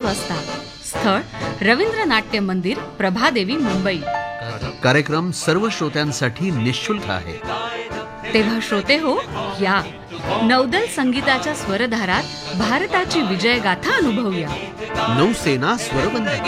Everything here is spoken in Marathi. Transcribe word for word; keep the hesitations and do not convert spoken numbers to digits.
वाजता. स्थळ रवींद्र नाट्य मंदिर, प्रभादेवी, मुंबई. कार्यक्रम सर्व श्रोत्यांसाठी निःशुल्क आहे. तेव्हा श्रोते हो, या नौदल संगीताच्या स्वरधारात भारताची विजयगाथा अनुभवूया. नौसेना स्वरबंद.